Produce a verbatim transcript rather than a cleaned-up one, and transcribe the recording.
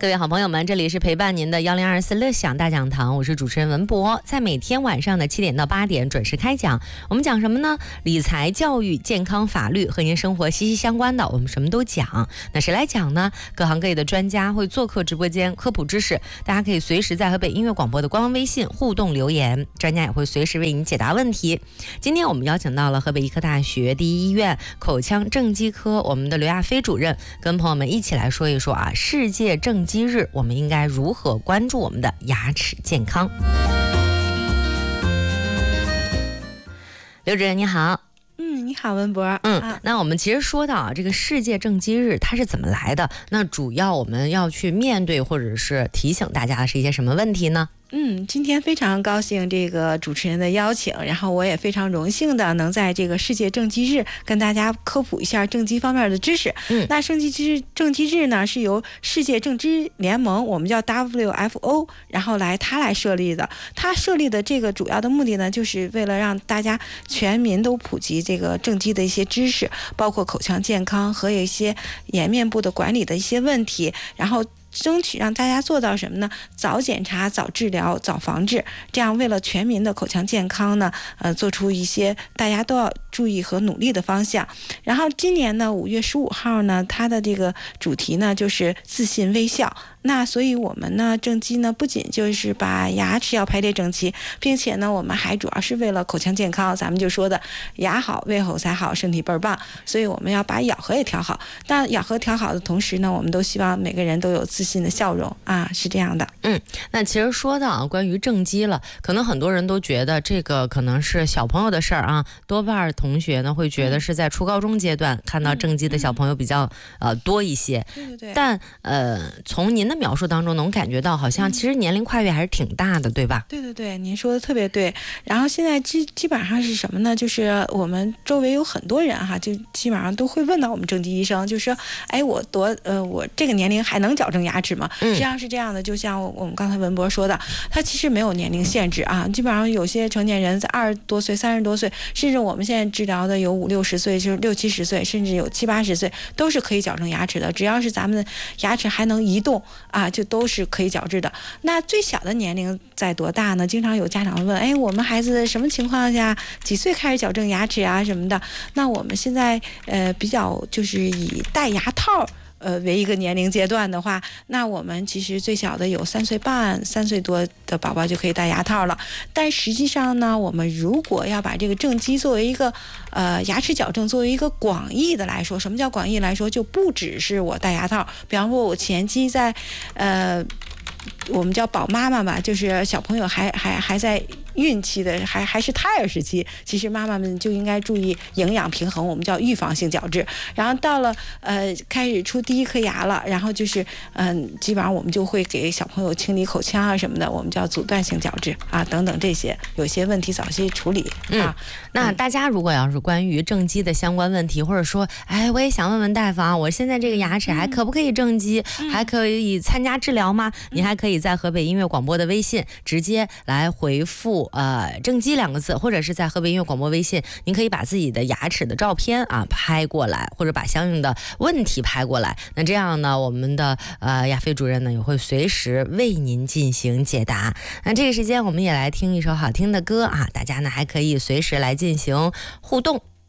各位好朋友们，这里是陪伴您的幺零二四乐享大讲堂，我是主持人文博，在每天晚上的七点到八点准时开讲。我们讲什么呢？理财、教育、健康、法律，和您生活息息相关的，我们什么都讲。那谁来讲呢？各行各业的专家会做客直播间科普知识，大家可以随时在河北音乐广播的官方微信互动留言，专家也会随时为您解答问题。今天我们邀请到了河北医科大学第一医院口腔正畸科我们的刘亚飞主任，跟朋友们一起来说一说啊，世界正畸日我们应该如何关注我们的牙齿健康。刘主任你好。 嗯，你好文博。 嗯、 啊， 那我们其实说到啊，这个世界正畸日它是怎么来的？那主要我们要去面对或者是提醒大家的是一些什么问题呢？ 嗯，今天非常高兴这个主持人的邀请，然后我也非常荣幸的能在这个世界正畸日跟大家科普一下正畸方面的知识。 嗯， 那正畸正畸日呢是由世界正畸联盟，我们叫 W F O， 然后来它来设立的。它设立的这个主要的目的呢，就是为了让大家全民都普及这个正畸的一些知识，包括口腔健康和有一些颜面部的管理的一些问题，然后争取让大家做到什么呢？早检查、早治疗、早防治，这样为了全民的口腔健康呢，呃，做出一些大家都要注意和努力的方向。然后今年呢，五月十五号呢，它的这个主题呢就是自信微笑。那所以我们呢，正畸呢不仅就是把牙齿要排列整齐，并且呢，我们还主要是为了口腔健康。咱们就说的牙好胃口才好，身体倍儿棒。所以我们要把咬合也调好。但咬合调好的同时呢，我们都希望每个人都有自信的笑容啊，是这样的。 嗯，那其实说到啊，关于正畸了，可能很多人都觉得这个可能是小朋友的事儿啊，多半同学呢会觉得是在初高中阶段看到正畸的小朋友比较、嗯、呃多一些。 对对对。 但呃，从您的描述当中能感觉到，好像其实年龄跨越还是挺大的，对吧？ 对对对，您说的特别对。然后现在基基本上是什么呢？就是我们周围有很多人哈，就基本上都会问到我们正畸医生，就说，哎，我多呃，我这个年龄还能矫正牙齿吗？ 嗯、 实际上是这样的，就像我们刚才文博说的，它其实没有年龄限制啊。基本上有些成年人在二十多岁、三十多岁，甚至我们现在治疗的有五六十岁，就是六七十岁，甚至有七八十岁，都是可以矫正牙齿的。只要是咱们的牙齿还能移动啊，就都是可以矫治的。那最小的年龄在多大呢？经常有家长问，哎，我们孩子什么情况下几岁开始矫正牙齿啊什么的？那我们现在呃比较就是以戴牙套呃，为一个年龄阶段的话，那我们其实最小的有三岁半、三岁多的宝宝就可以戴牙套了。但实际上呢，我们如果要把这个正畸作为一个呃牙齿矫正作为一个广义的来说，什么叫广义来说？就不只是我戴牙套，比方说我前期在呃。我们叫宝妈妈吧，就是小朋友还还还在孕期的，还还是胎儿时期，其实妈妈们就应该注意营养平衡，我们叫预防性矫治。然后到了呃开始出第一颗牙了，然后就是嗯、呃，基本上我们就会给小朋友清理口腔啊什么的，我们叫阻断性矫治啊等等这些，有些问题早些处理啊。 嗯，那大家如果要是关于正畸的相关问题，或者说，哎，我也想问问大夫啊，我现在这个牙齿还可不可以正畸，嗯、还可以参加治疗吗？你还可以在河北音乐广播的微信直接来回复呃正畸两个字，或者是在河北音乐广播微信，您可以把自己的牙齿的照片啊拍过来，或者把相应的问题拍过来。那这样呢，我们的呃亚飞主任呢也会随时为您进行解答。那这个时间我们也来听一首好听的歌啊，大家呢还可以随时来进行互动。